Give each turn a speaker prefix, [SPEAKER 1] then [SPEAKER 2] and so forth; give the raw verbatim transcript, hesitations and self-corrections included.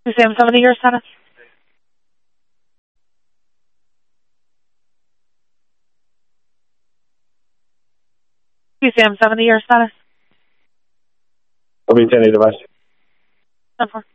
[SPEAKER 1] Q C M seventy, your status? Q C M seventy, your status?
[SPEAKER 2] I'll be ten device.
[SPEAKER 1] ten four.